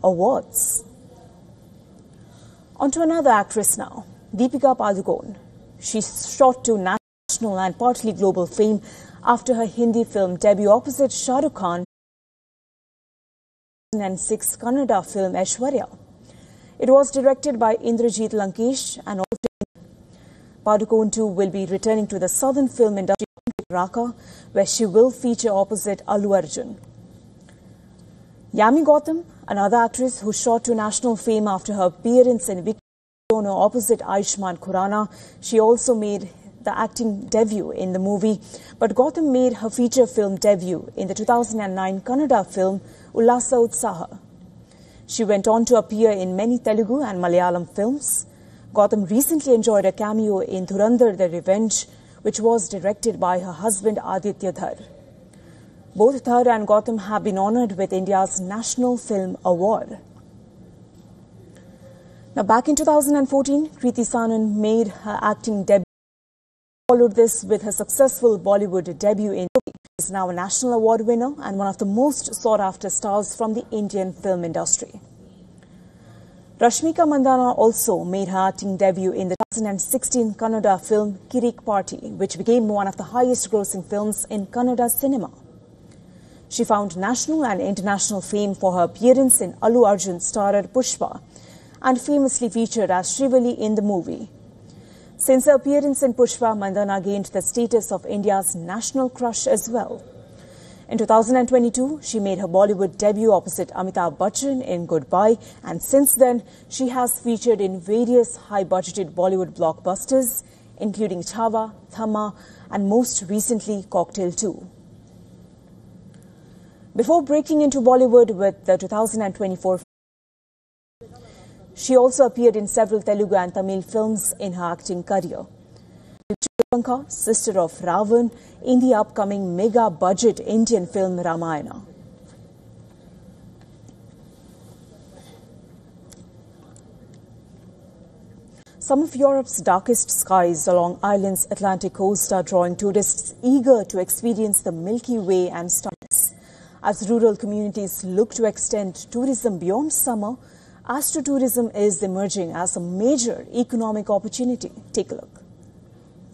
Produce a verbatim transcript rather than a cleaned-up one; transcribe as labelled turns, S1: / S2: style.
S1: awards. On to another actress now, Deepika Padukone. She shot to national and partly global fame after her Hindi film debut opposite Shah Rukh Khan in two thousand six Kannada film Aishwarya. It was directed by Indrajit Lankesh and also Padukone too will be returning to the southern film industry Raka, where she will feature opposite Allu Arjun. Yami Gautam, another actress who shot to national fame after her appearance in Vicky opposite Ayushmann Khurrana, she also made the acting debut in the movie, but Gautam made her feature film debut in the two thousand nine Kannada film Ullasa Utsaha. She went on to appear in many Telugu and Malayalam films. Gautam recently enjoyed a cameo in Dhurandhar The Revenge, which was directed by her husband Aditya Dhar. Both Dhar and Gautam have been honoured with India's National Film Award. Now, back in two thousand fourteen, Kriti Sanon made her acting debut. Followed this with her successful Bollywood debut in She is now a national award winner and one of the most sought-after stars from the Indian film industry. Rashmika Mandanna also made her acting debut in the two thousand sixteen Kannada film Kirik Party, which became one of the highest-grossing films in Kannada cinema. She found national and international fame for her appearance in Allu Arjun-starred Pushpa and famously featured as Shrivali in the movie. Since her appearance in Pushpa, Mandanna gained the status of India's national crush as well. In two thousand twenty-two, she made her Bollywood debut opposite Amitabh Bachchan in Goodbye, and since then, she has featured in various high-budgeted Bollywood blockbusters, including Chhaava, Thamma, and most recently, Cocktail two. Before breaking into Bollywood with the two thousand twenty-four she also appeared in several Telugu and Tamil films in her acting career. Shrilanka, sister of Ravan, in the upcoming mega-budget Indian film Ramayana. Some of Europe's darkest skies along Ireland's Atlantic coast are drawing tourists eager to experience the Milky Way and stars. As rural communities look to extend tourism beyond summer, astrotourism is emerging as a major economic opportunity. Take a look.